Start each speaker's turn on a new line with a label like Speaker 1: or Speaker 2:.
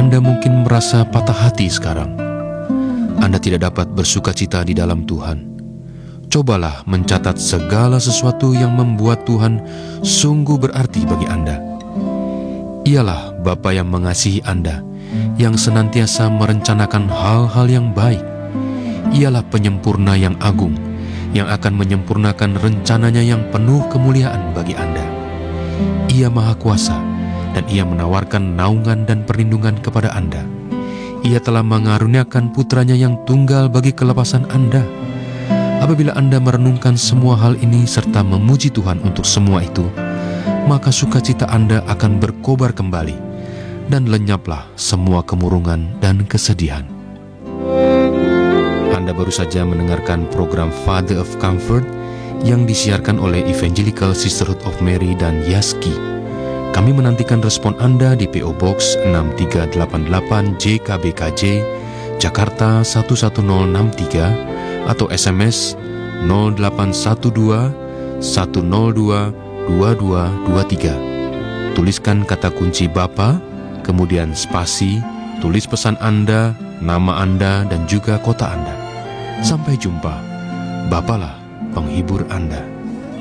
Speaker 1: Anda mungkin merasa patah hati sekarang. Anda tidak dapat bersukacita di dalam Tuhan. Cobalah mencatat segala sesuatu yang membuat Tuhan sungguh berarti bagi Anda. Ialah Bapa yang mengasihi Anda, yang senantiasa merencanakan hal-hal yang baik. Ialah penyempurna yang agung, yang akan menyempurnakan rencananya yang penuh kemuliaan bagi Anda. Ia Maha Kuasa, dan Ia menawarkan naungan dan perlindungan kepada Anda. Ia telah mengaruniakan putranya yang tunggal bagi kelepasan Anda. Apabila Anda merenungkan semua hal ini serta memuji Tuhan untuk semua itu, maka sukacita Anda akan berkobar kembali, dan lenyaplah semua kemurungan dan kesedihan. Anda baru saja mendengarkan program Father of Comfort yang disiarkan oleh Evangelical Sisterhood of Mary dan Yaski. Kami menantikan respon Anda di PO Box 6388 JKBKJ, Jakarta 11063, atau SMS 0812 102 2223. Tuliskan kata kunci Bapa, kemudian spasi, tulis pesan Anda, nama Anda, dan juga kota Anda. Sampai jumpa. Bapalah penghibur Anda.